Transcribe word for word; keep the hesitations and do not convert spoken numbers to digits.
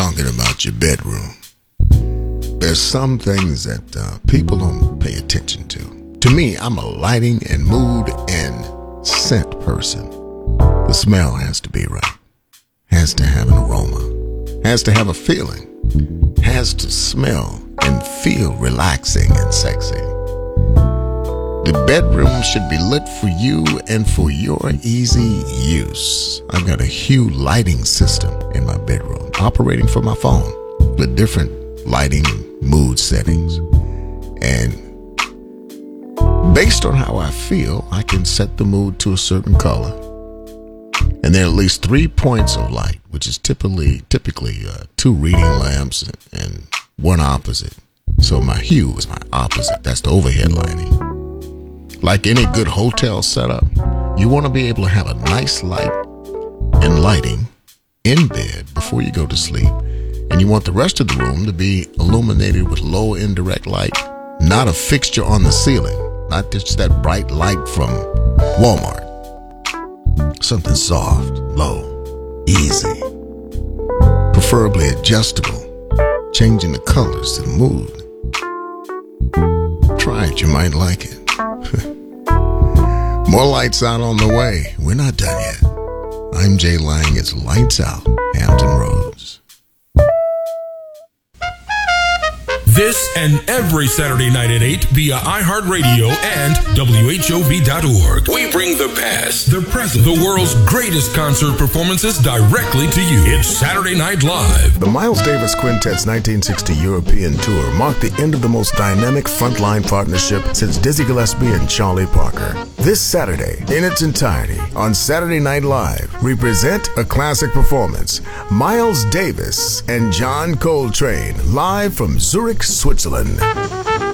talking about your bedroom. There's some things that uh, people don't pay attention to. To me, I'm a lighting and mood and scent person. The smell has to be right. Has to have an aroma. Has to have a feeling. Has to smell and feel relaxing and sexy. The bedroom should be lit for you and for your easy use. I've got a Hue lighting system in my bedroom, operating from my phone with different lighting mood settings. And based on how I feel, I can set the mood to a certain color. And there are at least three points of light, which is typically typically uh, two reading lamps and, and one opposite. So my Hue is my opposite. That's the overhead lighting. Like any good hotel setup, you want to be able to have a nice light and lighting in bed before you go to sleep. And you want the rest of the room to be illuminated with low indirect light, not a fixture on the ceiling, not just that bright light from Walmart. Something soft, low, easy, preferably adjustable, changing the colors to the mood. Try it, you might like it. More lights out on the way. We're not done yet. I'm Jay Lang. It's Lights Out, Hampton Roads. This and every Saturday night at eight via iHeartRadio and W H O V dot org. We bring the past, the present, the world's greatest concert performances directly to you. It's Saturday Night Live. The Miles Davis Quintet's nineteen sixty European tour marked the end of the most dynamic frontline partnership since Dizzy Gillespie and Charlie Parker. This Saturday, in its entirety, on Saturday Night Live, we present a classic performance. Miles Davis and John Coltrane, live from Zurich, Switzerland.